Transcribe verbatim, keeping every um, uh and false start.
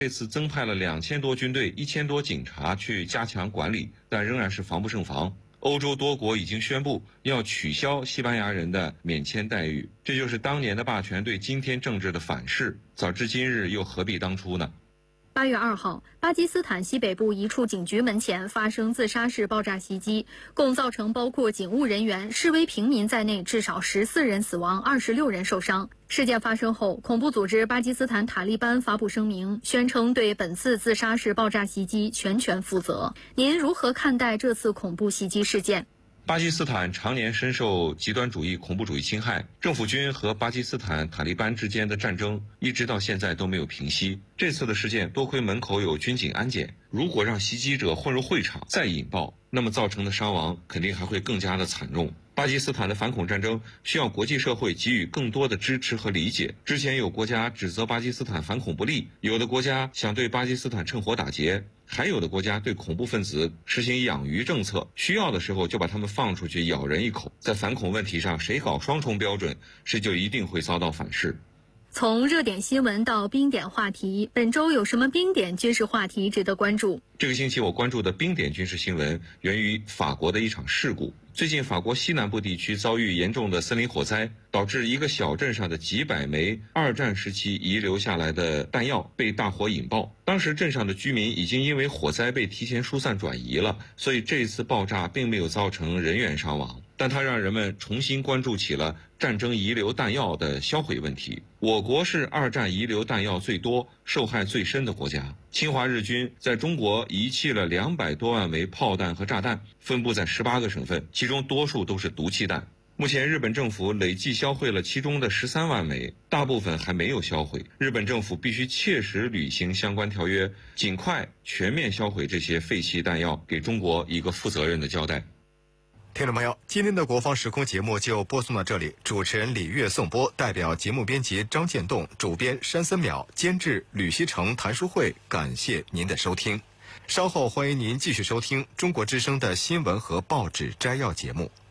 这次增派了两千多军队、一千多警察去加强管理，但仍然是防不胜防。欧洲多国已经宣布要取消西班牙人的免签待遇，这就是当年的霸权对今天政治的反噬。早知今日，又何必当初呢？ 八月二号，巴基斯坦西北部一处警局门前发生自杀式爆炸袭击，共造成包括警务人员、示威平民在内至少十四人死亡，二十六人受伤。事件发生后，恐怖组织巴基斯坦塔利班发布声明，宣称对本次自杀式爆炸袭击全权负责。您如何看待这次恐怖袭击事件？ 巴基斯坦常年深受极端主义、恐怖主义侵害，政府军和巴基斯坦塔利班之间的战争一直到现在都没有平息。这次的事件多亏门口有军警安检，如果让袭击者混入会场再引爆，那么造成的伤亡肯定还会更加的惨重。巴基斯坦的反恐战争需要国际社会给予更多的支持和理解。之前有国家指责巴基斯坦反恐不力，有的国家想对巴基斯坦趁火打劫，还有的国家对恐怖分子实行养鱼政策，需要的时候就把他们放出去咬人一口。在反恐问题上，谁搞双重标准，谁就一定会遭到反噬。 从热点新闻到冰点话题，本周有什么冰点军事话题值得关注？ 这个星期我关注的冰点军事新闻源于法国的一场事故。最近法国西南部地区遭遇严重的森林火灾，导致一个小镇上的几百枚二战时期遗留下来的弹药被大火引爆。当时镇上的居民已经因为火灾被提前疏散转移了，所以这次爆炸并没有造成人员伤亡，但它让人们重新关注起了战争遗留弹药的销毁问题。我国是二战遗留弹药最多、受害最深的国家。侵华日军在中国遗弃了两百多万枚炮弹和炸弹，分布在十八个省份，其中多数都是毒气弹。目前日本政府累计销毁了其中的十三万枚，大部分还没有销毁。日本政府必须切实履行相关条约，尽快全面销毁这些废弃弹药，给中国一个负责任的交代。 听众朋友，今天的国防时空节目就播送到这里，主持人李月颂播，代表节目编辑张建栋，主编山森淼，监制吕锡成、谭淑慧，感谢您的收听。稍后欢迎您继续收听中国之声的新闻和报纸摘要节目。